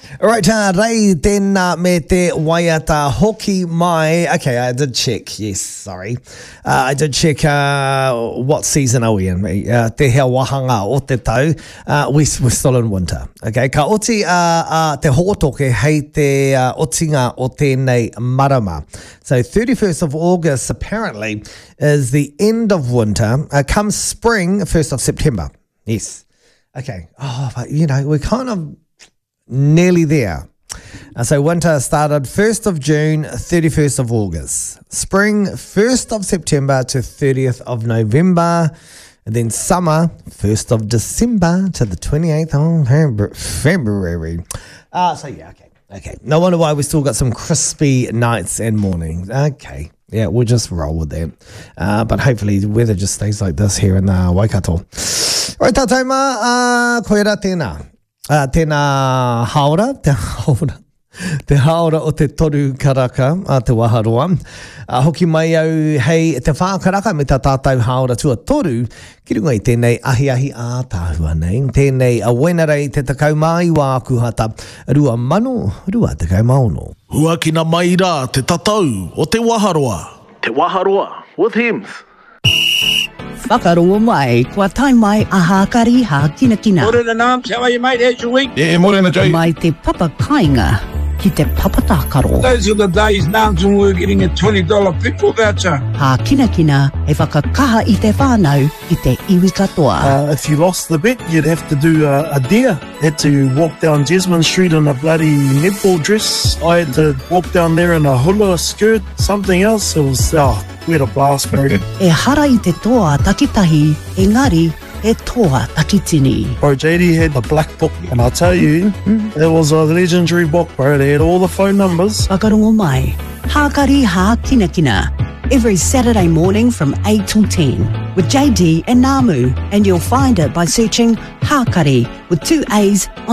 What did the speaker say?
Alright, rei tēnā me te waiata hoki mai. Okay, I did check. Yes, sorry. I did check what season are we in. Te hea wahanga o te tau. We're still in winter. Okay, ka oti te hotoke hei te otinga o tēnei marama. So 31st of August apparently is the end of winter. Comes spring, 1st of September. Yes. Okay. Oh, but we're kind of nearly there. So winter started 1st of June, 31st of August. Spring, 1st of September to 30th of November. And then summer, 1st of December to the 28th of February. So yeah, okay. No wonder why we still got some crispy nights and mornings. Okay. Yeah, we'll just roll with that. But hopefully the weather just stays like this here in Waikato. Right, tātou mā, koe rā tēnā. Tēnā haora, te haora o te toru karaka, te waharoa. Hoki mai au hei te whākaraka me tā tātou haora tua toru, ki runga i tēnei ahi a tāhua nei. Tēnei a wenarei te takau mai wā kuhata, rua mano, rua takau maono. Huakina mai rā te tatau o te waharoa. Te waharoa with Hems. Whakarongo mai, kua tai mai a Hākari ha Kinakina. Morena Nams, how are you mate? How's your week? Yeah, morena Jay. Mai te papa kainga ki te papatākaro. Those are the days Nams when we're getting a $20 petrol voucher. Ha Kinakina e whakakaha i te whānau i te iwi katoa. If you lost the bet, you'd have to do a dare. Had to walk down Jasmine Street in a bloody netball dress. I had to walk down there in a hula skirt, something else. It was, we had a blast, Barry. E hara i te toa takitahi, engari e toa takitini. Bro, JD had a black book, and I'll tell you, it was a legendary book, bro. They had all the phone numbers. Whakarongo mai, Hākari ha Kinakina. Every Saturday morning from 8 till 10 with JD and Namu, and you'll find it by searching Hākari with 2 A's